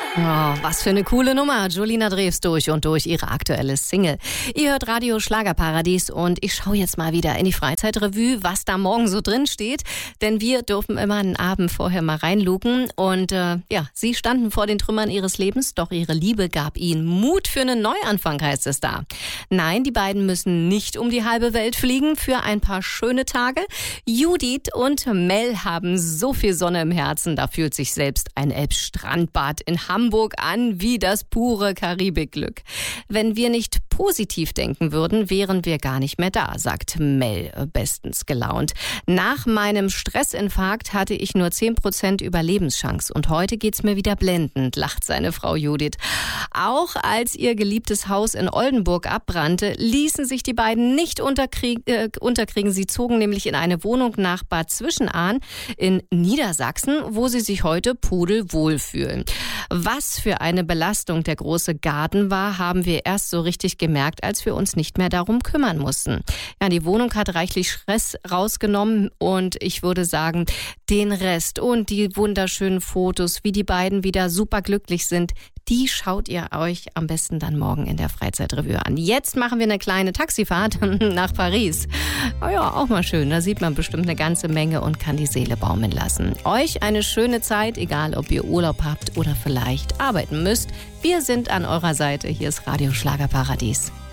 Oh, was für eine coole Nummer. Julina Drews durch und durch, ihre aktuelle Single. Ihr hört Radio Schlagerparadies und ich schaue jetzt mal wieder in die Freizeitrevue, was da morgen so drin steht. Denn wir dürfen immer einen Abend vorher mal reinluken. Und sie standen vor den Trümmern ihres Lebens, doch ihre Liebe gab ihnen Mut für einen Neuanfang, heißt es da. Nein, die beiden müssen nicht um die halbe Welt fliegen für ein paar schöne Tage. Judith und Mel haben so viel Sonne im Herzen, da fühlt sich selbst ein Elbstrandbad in Hamburg an wie das pure Karibikglück. Wenn wir nicht positiv denken würden, wären wir gar nicht mehr da, sagt Mel bestens gelaunt. Nach meinem Stressinfarkt hatte ich nur 10% Überlebenschance und heute geht's mir wieder blendend, lacht seine Frau Judith. Auch als ihr geliebtes Haus in Oldenburg abbrannte, ließen sich die beiden nicht unterkriegen. Sie zogen nämlich in eine Wohnung nach Bad Zwischenahn in Niedersachsen, wo sie sich heute pudelwohl fühlen. Was für eine Belastung der große Garten war, haben wir erst so richtig gemerkt, als wir uns nicht mehr darum kümmern mussten. Ja, die Wohnung hat reichlich Stress rausgenommen und ich würde sagen, den Rest und die wunderschönen Fotos, wie die beiden wieder super glücklich sind, die schaut ihr euch am besten dann morgen in der Freizeitrevue an. Jetzt machen wir eine kleine Taxifahrt nach Paris. Oh ja, auch mal schön. Da sieht man bestimmt eine ganze Menge und kann die Seele baumeln lassen. Euch eine schöne Zeit, egal ob ihr Urlaub habt oder vielleicht arbeiten müsst. Wir sind an eurer Seite. Hier ist Radio Schlagerparadies.